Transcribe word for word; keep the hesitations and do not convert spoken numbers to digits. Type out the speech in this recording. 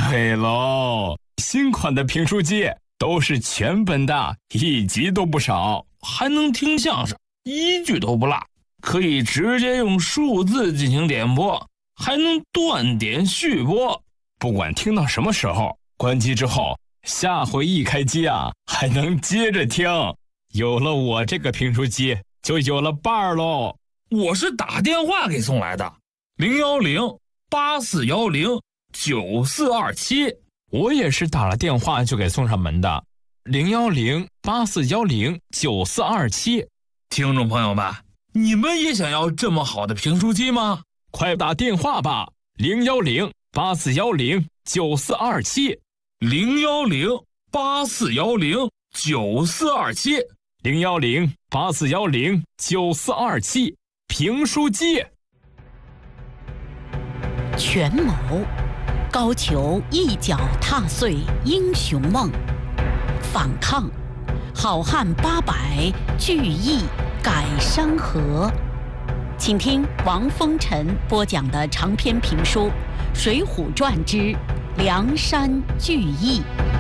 对喽，新款的评书机都是全本的，一集都不少， 还能听相声，一句都不落，可以直接用数字进行点播，还能断点续播， 不管听到什么时候，关机之后，下回一开机啊，还能接着听。有了我这个评书机，就有了伴儿喽。 我是打电话给送来的，零幺零八四幺零九四二七。 我也是打了电话就给送上门的，零幺零八四幺零九四二七。 听众朋友们，你们也想要这么好的评书机吗？ 快打电话吧，零幺零八四幺零九四二七， 零幺零八四幺零九四二七， 零幺零八四幺零九四二七。评书机。 权谋，高俅一脚踏碎英雄梦；反抗，好汉八百聚义改山河。请听王风尘播讲的长篇评书《水浒传之梁山聚义》。